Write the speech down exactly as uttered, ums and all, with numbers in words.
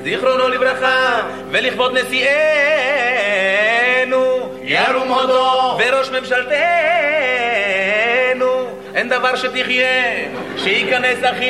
זיכרונו לברכה, ולכבוד נשיאנו ירום הודו וראש ממשלתנו, אין דבר שתחיה שייכנס הכי